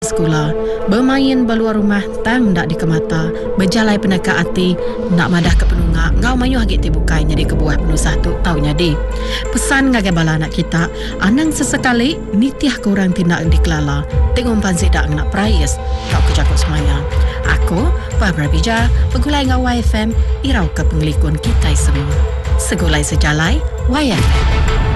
sekolah. Bermain berluar rumah tang dak dikemata. Berjalai peneka hati nak madah ke penungak. Ngau mayuh agak tibukai jadi kebuah penusah tu taunya di. Pesan ngagai bala anak kita, anang sesekali nitiah korang tindak dikelala. Tengok pansi dak nak prayes. Kau kejakut semaya. Aku, Barbara Bija, pegulai ngau YFM, irau ke penglikun kita semua. Segulai sejalai, YFM.